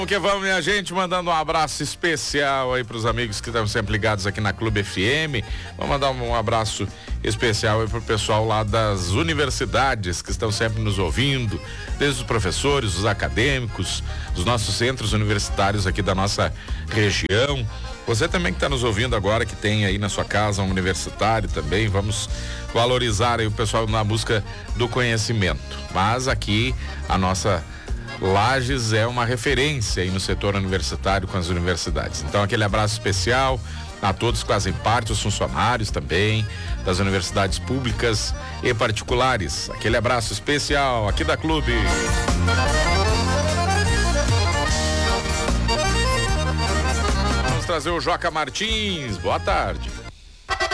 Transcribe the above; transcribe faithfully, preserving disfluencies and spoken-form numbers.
Que vamos, minha gente, mandando um abraço especial aí para os amigos que estão sempre ligados aqui na Clube F M. Vamos mandar um abraço especial aí pro pessoal lá das universidades que estão sempre nos ouvindo, desde os professores, os acadêmicos, os nossos centros universitários aqui da nossa região. Você também que está nos ouvindo agora, que tem aí na sua casa um universitário também, vamos valorizar aí o pessoal na busca do conhecimento. Mas aqui a nossa Lages é uma referência aí no setor universitário com as universidades. Então, aquele abraço especial a todos que fazem parte, os funcionários também, das universidades públicas e particulares. Aquele abraço especial aqui da Clube. Vamos trazer o Joca Martins. Boa tarde.